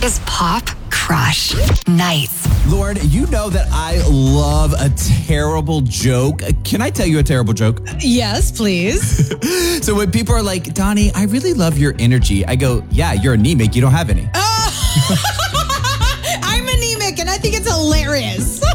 is Pop Crush Nights. Lauren, you know that I love a terrible joke. Can I tell you a terrible joke? Yes, please. So when people are like, Donnie, I really love your energy, I go, yeah, you're anemic. You don't have any. I'm anemic, and I think it's hilarious.